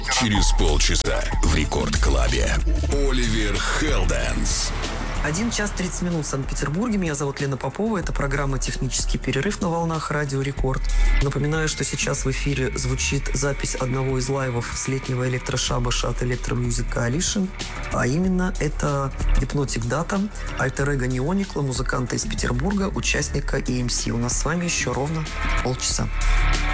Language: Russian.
Через полчаса в Рекорд-клабе Оливер Хелденс. 1 час 30 минут в Санкт-Петербурге. Меня зовут Лена Попова. Это программа «Технический перерыв» на волнах Радио Рекорд. Напоминаю, что сейчас в эфире звучит запись одного из лайвов с летнего электрошабаша от Electro Music Coalition. А именно, это Hypnotic Data, альтер-эго Неоникла, музыканта из Петербурга, участника EMC. У нас с вами еще ровно полчаса.